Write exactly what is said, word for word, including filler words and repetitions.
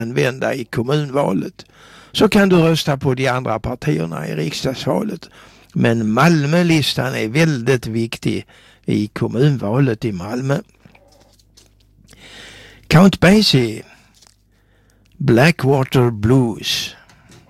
använda i kommunvalet, så kan du rösta på de andra partierna i riksdagsvalet. Men Malmölistan är väldigt viktig i kommunvalet i Malmö. Count Basie, Blackwater Blues.